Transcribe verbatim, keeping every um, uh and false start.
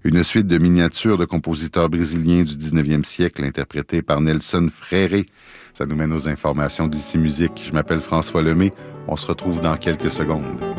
Une suite de miniatures de compositeurs brésiliens du dix-neuvième siècle, interprétées par Nelson Freire. Ça nous mène aux informations d'Ici Musique. Je m'appelle François Lemay. On se retrouve dans quelques secondes.